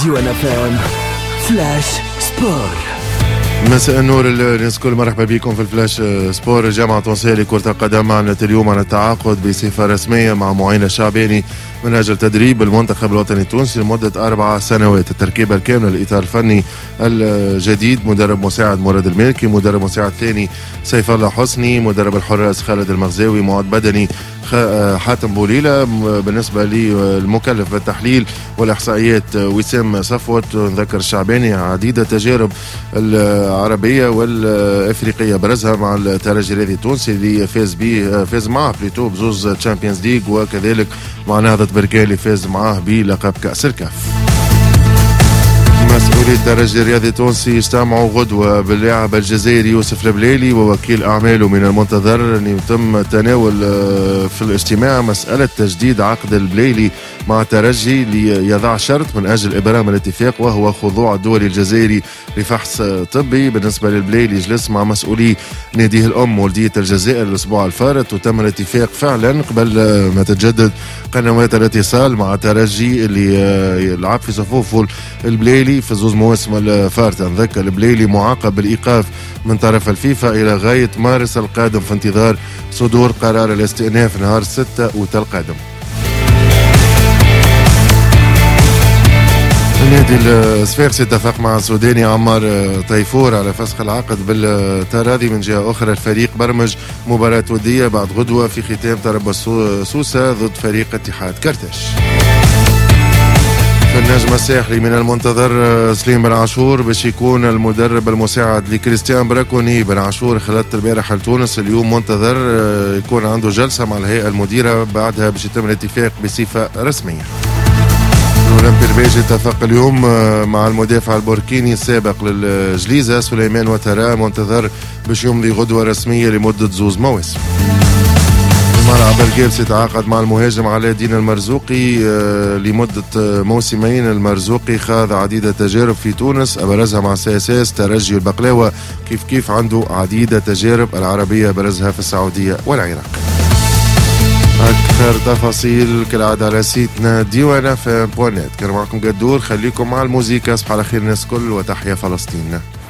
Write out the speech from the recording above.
ديوانا فام فلاش سبور. مساء النور الناس كل، مرحبا بكم في الفلاش سبور. الجامعة التونسية لكرة القدم أعلنت اليوم عن التعاقد بصفة رسمية مع معين الشعباني من أجل تدريب المنتخب الوطني التونسي لمدة 4 سنوات. التركيبة الكاملة الإطار الفني الجديد: مدرب مساعد مراد المالكي، مدرب مساعد ثاني سيف الله حسني، مدرب الحراس خالد المغزاوي، معد بدني حاتم بوليلة، بالنسبة للمكلف بالتحليل والإحصائيات وسام صفوت. نذكر الشعباني عديدة تجارب العربية والإفريقية برزها مع الترجي الرياضي التونسي اللي فاز معه بزوز تشامبيونز ليج، وكذلك مع نهضة بركان اللي فاز معه بلقب كأس الكاف. مسؤولي الترجي الرياضي التونسي اجتمعوا غدوة باللاعب الجزائري يوسف البليلي ووكيل أعماله. من المنتظر أن يتم تناول في الاجتماع مسألة تجديد عقد البليلي مع الترجي ليضع شرط من أجل إبرام الاتفاق، وهو خضوع الدولي الجزائري لفحص طبي. بالنسبة للبليلي جلس مع مسؤولي ناديه الأم ولدية الجزائر الأسبوع الفارط، وتم الاتفاق فعلا قبل ما تتجدد قنوات الاتصال مع الترجي اللي يلعب في صفوفه البليلي في 2 مواسم الفارطة. نذكر البليلي معاقب بالإيقاف من طرف الفيفا إلى غاية مارس القادم في انتظار صدور قرار الاستئناف نهار 6 أوت القادم. النادي الصفاقسي اتفق مع السوداني عمار طيفور على فسخ العقد بالتراضي. من جهة أخرى الفريق برمج مباراة ودية بعد غدوة في ختام تربص سوسة ضد فريق اتحاد كرتاش. في النجم الساحلي من المنتظر سليم بن عاشور باش يكون المدرب المساعد لكريستيان براكوني. بن عاشور خلت البارح لتونس، اليوم منتظر يكون عنده جلسة مع الهيئة المديرة، بعدها باش يتم الاتفاق بصفة رسمية. الأولمبي البيجي اتفق اليوم مع المدافع البوركيني السابق للجليزة سليمان وترا، منتظر باش يمضي غدوة رسمية لمدة 2 مواسم. الملعب الجالس يتعاقد مع المهاجم علاء الدين المرزوقي لمدة موسمين. المرزوقي خاض عديد تجارب في تونس، أبرزها مع CSS ترجي البقلاوة، كيف عنده عديد تجارب العربية برزها في السعودية والعراق. أكثر تفاصيل كالعادة على سيتنا ديوانا فام.net. كان معكم قدور، خليكم مع الموسيقى. أصبح على خير الناس كل، وتحيا فلسطين.